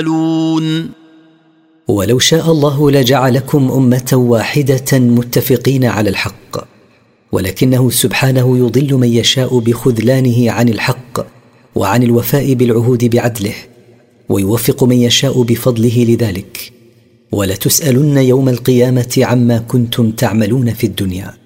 ولو شاء الله لجعلكم أمة واحدة متفقين على الحق، ولكنه سبحانه يضل من يشاء بخذلانه عن الحق وعن الوفاء بالعهود بعدله، ويوفق من يشاء بفضله لذلك. ولتسألن يوم القيامة عما كنتم تعملون في الدنيا.